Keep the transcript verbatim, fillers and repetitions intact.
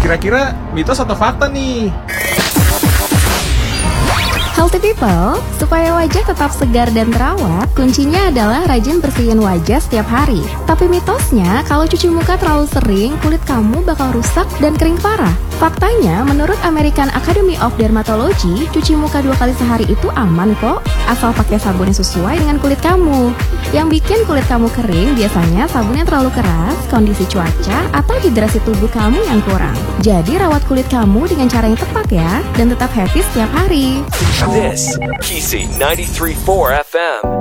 Kira-kira mitos atau fakta nih? Healthy people, supaya wajah tetap segar dan terawat, kuncinya adalah rajin bersihin wajah setiap hari. Tapi mitosnya, kalau cuci muka terlalu sering, kulit kamu bakal rusak dan kering parah. Faktanya, menurut American Academy of Dermatology, cuci muka dua kali sehari itu aman kok, asal pakai sabun yang sesuai dengan kulit kamu. Yang bikin kulit kamu kering biasanya sabun yang terlalu keras, kondisi cuaca, atau hidrasi tubuh kamu yang kurang. Jadi rawat kulit kamu dengan cara yang tepat ya, dan tetap happy setiap hari. This, Kisi ninety-three point four F M.